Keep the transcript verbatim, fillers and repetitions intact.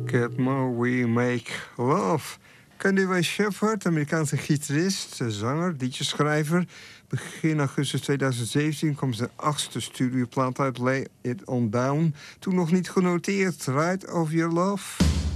Cat Mo, We Make Love. Candy Ray Shepherd, Amerikaanse gitarist, zanger, liedjeschrijver. Begin augustus tweeduizend zeventien kwam zijn achtste studioplaat uit, Lay It On Down. Toen nog niet genoteerd, Ride of Your Love.